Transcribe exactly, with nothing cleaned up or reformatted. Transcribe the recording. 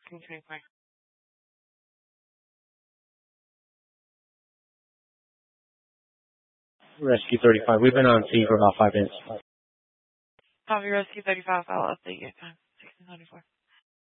sixteen twenty-four. Rescue thirty-five. We've been on scene for about five minutes. Copy Rescue thirty-five. I'll update your time. sixteen twenty-four.